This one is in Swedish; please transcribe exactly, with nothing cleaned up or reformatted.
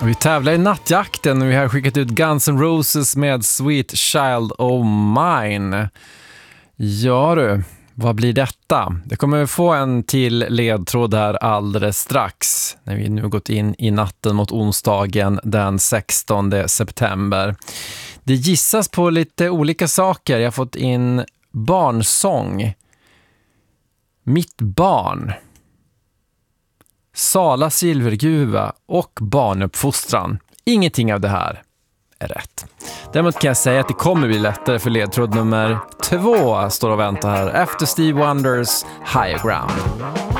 Vi tävlar i nattjakten och vi har skickat ut Guns N' Roses med Sweet Child O' Mine. Ja du, vad blir detta? Det kommer få en till ledtråd här alldeles strax när vi nu gått in i natten mot onsdagen den sextonde september. Det gissas på lite olika saker. Jag har fått in barnsång, mitt barn, Sala silverguva och barnuppfostran. Ingenting av det här är rätt. Däremot kan jag säga att det kommer bli lättare för ledtråd nummer två står och väntar här efter Steve Wonders Higher Ground.